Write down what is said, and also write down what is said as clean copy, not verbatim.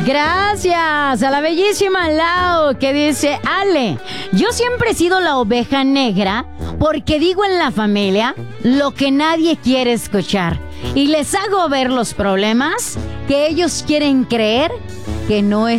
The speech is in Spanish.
Gracias a la bellísima Lau que dice: Ale, yo siempre he sido la oveja negra porque digo en la familia lo que nadie quiere escuchar y les hago ver los problemas que ellos quieren creer que no